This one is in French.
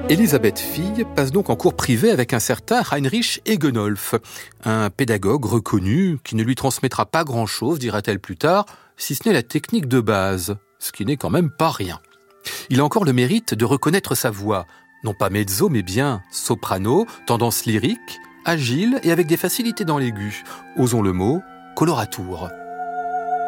Elisabeth Fille passe donc en cours privé avec un certain Heinrich Egenolf, un pédagogue reconnu qui ne lui transmettra pas grand-chose, dira-t-elle plus tard, si ce n'est la technique de base, ce qui n'est quand même pas rien. Il a encore le mérite de reconnaître sa voix, non pas mezzo mais bien soprano, tendance lyrique, agile et avec des facilités dans l'aigu, osons le mot, coloratour.